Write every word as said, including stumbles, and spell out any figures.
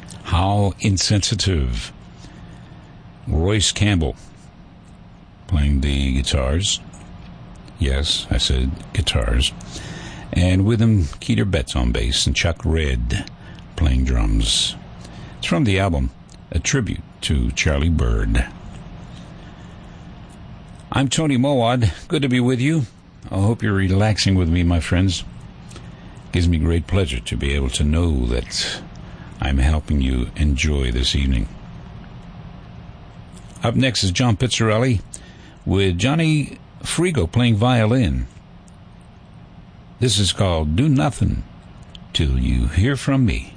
How Insensitive. Royce Campbell playing the guitars. Yes, I said guitars. And with him, Keter Betts on bass and Chuck Red playing drums. It's from the album A Tribute to Charlie Bird. I'm Tony Mowad. Good to be with you. I hope you're relaxing with me, my friends. It gives me great pleasure to be able to know that I'm helping you enjoy this evening. Up next is John Pizzarelli with Johnny Frigo playing violin. This is called Do Nothing Till You Hear From Me.